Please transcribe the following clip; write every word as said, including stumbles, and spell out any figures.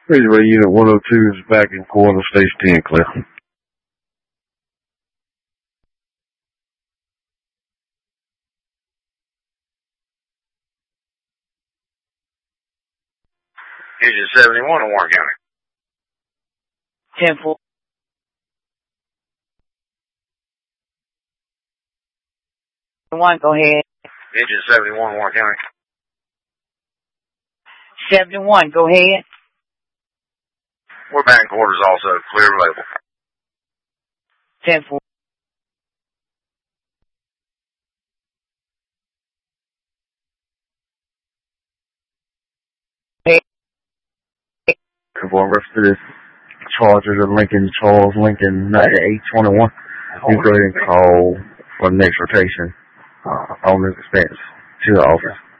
Ray Unit one oh two is back in quarter, station ten, clear. Agent seventy-one in Warren County. ten four. One, go ahead. Agent seventy-one in Warren County. seventy-one, go ahead. We're back in quarters also, clear available. ten four. Everyone rest of this Chargers of Lincoln, Charles Lincoln, ninety-eight twenty-one. You go ahead and call for the next rotation uh, on this expense to the office.